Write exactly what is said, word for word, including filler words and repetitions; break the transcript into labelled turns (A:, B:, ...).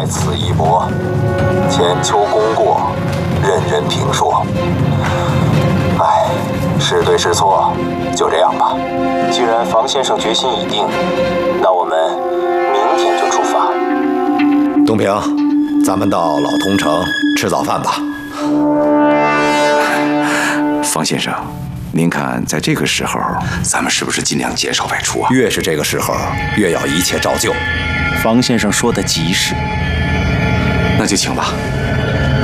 A: 此一搏，千秋功过，任人评说。唉，是对是错，就这样吧。既然房先生决心已定，那我们明天就出发。
B: 东平，咱们到老同城吃早饭吧。
C: 方先生，您看在这个时候，咱们是不是尽量减少外出啊？
B: 越是这个时候，越要一切照旧。
D: 方先生说的极是，
C: 那就请吧。